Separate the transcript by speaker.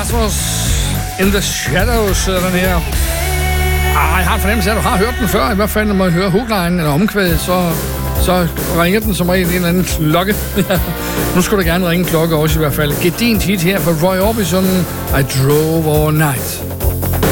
Speaker 1: Lazarus in the Shadows, den her. Jeg har en fornemmelse af, at du har hørt den før. I hvert fald, når man hører hookline eller omkvædet, så ringer den som regel en eller anden klokke. Nu skulle der gerne ringe en klokke også i hvert fald. Gedint hit her fra Roy Orbison. I Drove All Night.